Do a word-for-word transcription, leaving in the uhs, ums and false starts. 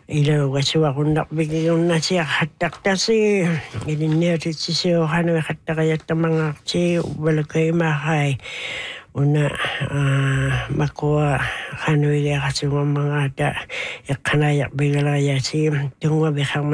ilo wasuakunnak bigiyunnasi hattaktasi ilinniutitsisio hanui hattakayattamangaqsi walakaimahay una makua hanuiga kasungamangata iqanayaq bigalayasi tungwa bihang